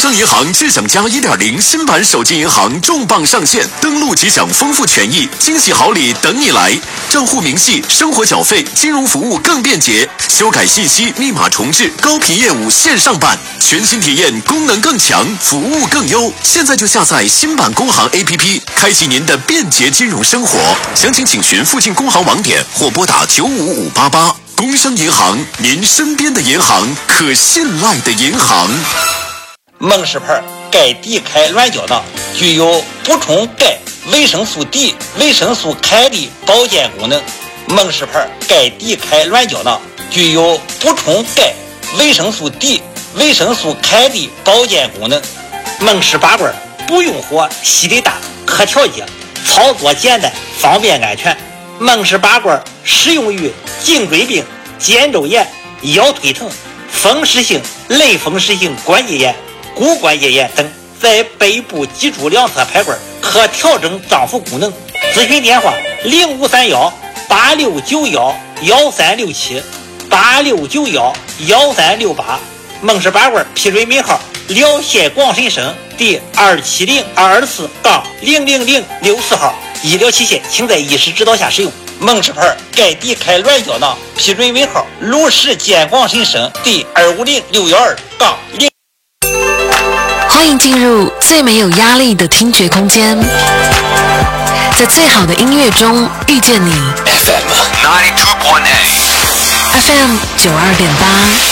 商银行智享加 1.0 新版手机银行重磅上线，登录即享丰富权益，惊喜好礼等你来。账户明细、生活缴费、金融服务更便捷，修改信息、密码重置、高频业务线上办，全新体验，功能更强，服务更优。现在就下载新版工行 APP， 开启您的便捷金融生活。详情请询附近工行网点或拨打95588。工商银行，您身边的银行，可信赖的银行。 梦氏牌钙 D 开软胶囊具有补充钙、维生素 D、维生素凯的保健功能。梦氏牌钙 D 开软胶囊具有补充钙、维生素 D、维生素凯的保健功能。梦氏拔罐不用火，吸力大，可调节，操作简单，方便安全。梦氏拔罐适用于颈椎病、肩周炎、腰腿疼、风湿性、类风湿性关节炎、骨关节炎等。在背部脊柱两侧排罐可调整脏腑功能。咨询电话0531-8691-1367 8691-1368。梦氏拔罐批准尾号辽县广深省第270-224-00064号。医疗器械请在医师指导下使用。梦氏牌钙 D 开软胶囊批准尾号鲁石建广深省第250612-0。 欢迎进入最没有压力的听觉空间，在最好的音乐中遇见你。FM 92.8，FM 92.8。